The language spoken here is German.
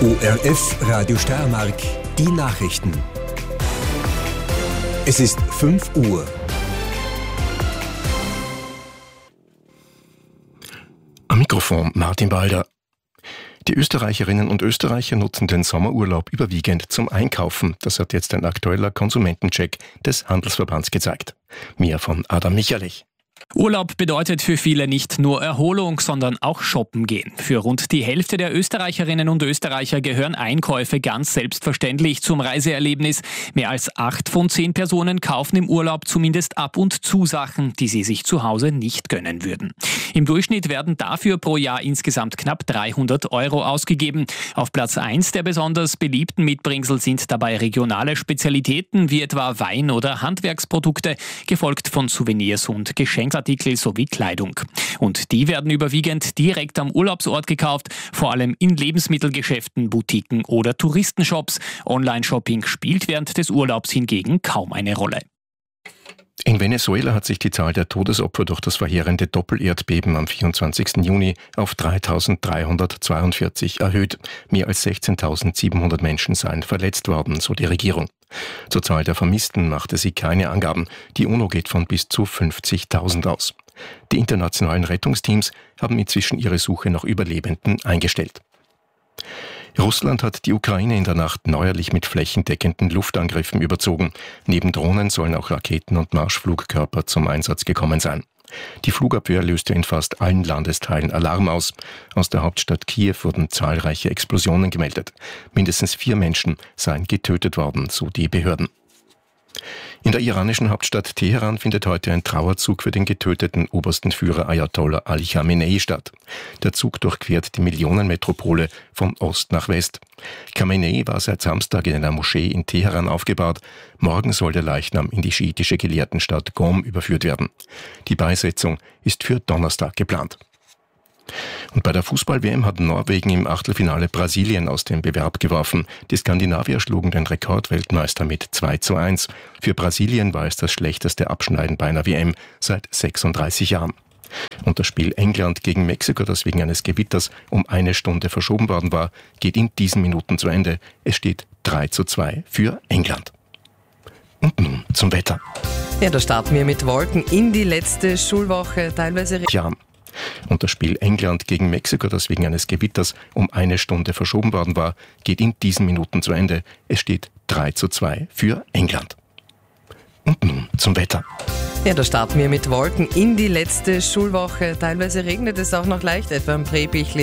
ORF Radio Steiermark, die Nachrichten. Es ist 5 Uhr. Am Mikrofon Martin Balder. Die Österreicherinnen und Österreicher nutzen den Sommerurlaub überwiegend zum Einkaufen. Das hat jetzt ein aktueller Konsumentencheck des Handelsverbands gezeigt. Mehr von Adam Michalich. Urlaub bedeutet für viele nicht nur Erholung, sondern auch shoppen gehen. Für rund die Hälfte der Österreicherinnen und Österreicher gehören Einkäufe ganz selbstverständlich zum Reiseerlebnis. Mehr als 8 von 10 Personen kaufen im Urlaub zumindest ab und zu Sachen, die sie sich zu Hause nicht gönnen würden. Im Durchschnitt werden dafür pro Jahr insgesamt knapp 300 € ausgegeben. Auf Platz 1 der besonders beliebten Mitbringsel sind dabei regionale Spezialitäten wie etwa Wein- oder Handwerksprodukte, gefolgt von Souvenirs und Geschenksartikel sowie Kleidung. Und die werden überwiegend direkt am Urlaubsort gekauft, vor allem in Lebensmittelgeschäften, Boutiquen oder Touristenshops. Online-Shopping spielt während des Urlaubs hingegen kaum eine Rolle. In Venezuela hat sich die Zahl der Todesopfer durch das verheerende Doppelerdbeben am 24. Juni auf 3.342 erhöht. Mehr als 16.700 Menschen seien verletzt worden, so die Regierung. Zur Zahl der Vermissten machte sie keine Angaben. Die UNO geht von bis zu 50.000 aus. Die internationalen Rettungsteams haben inzwischen ihre Suche nach Überlebenden eingestellt. Russland hat die Ukraine in der Nacht neuerlich mit flächendeckenden Luftangriffen überzogen. Neben Drohnen sollen auch Raketen und Marschflugkörper zum Einsatz gekommen sein. Die Flugabwehr löste in fast allen Landesteilen Alarm aus. Aus der Hauptstadt Kiew wurden zahlreiche Explosionen gemeldet. Mindestens 4 Menschen seien getötet worden, so die Behörden. In der iranischen Hauptstadt Teheran findet heute ein Trauerzug für den getöteten obersten Führer Ayatollah Ali Khamenei statt. Der Zug durchquert die Millionenmetropole von Ost nach West. Khamenei war seit Samstag in einer Moschee in Teheran aufgebahrt. Morgen soll der Leichnam in die schiitische Gelehrtenstadt Qom überführt werden. Die Beisetzung ist für Donnerstag geplant. Und bei der Fußball-WM hat Norwegen im Achtelfinale Brasilien aus dem Bewerb geworfen. Die Skandinavier schlugen den Rekordweltmeister mit 2:1. Für Brasilien war es das schlechteste Abschneiden bei einer WM seit 36 Jahren. Und das Spiel England gegen Mexiko, das wegen eines Gewitters um 1 Stunde verschoben worden war, geht in diesen Minuten zu Ende. Es steht 3:2 für England. Und nun zum Wetter. Ja, da starten wir mit Wolken in die letzte Schulwoche, teilweise. Ja. Und das Spiel England gegen Mexiko, das wegen eines Gewitters um 1 Stunde verschoben worden war, geht in diesen Minuten zu Ende. Es steht 3:2 für England. Und nun zum Wetter. Ja, da starten wir mit Wolken in die letzte Schulwoche. Teilweise regnet es auch noch leicht, etwa am Präbichl